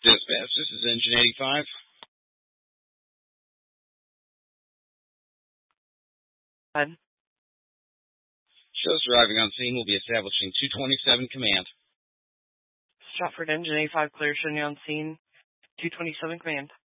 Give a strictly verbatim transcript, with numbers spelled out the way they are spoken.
Dispatch, this is Engine eighty-five. Ahead. Shows arriving on scene will be establishing two twenty-seven command. Stratford Engine eighty-five, clear, showing you on scene. two twenty-seven command.